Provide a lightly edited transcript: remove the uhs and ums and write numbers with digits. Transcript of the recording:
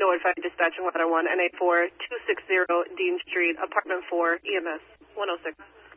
Norwood Fire Dispatching Ladder 1, NA4, 260 Dean Street, Apartment 4, EMS 106.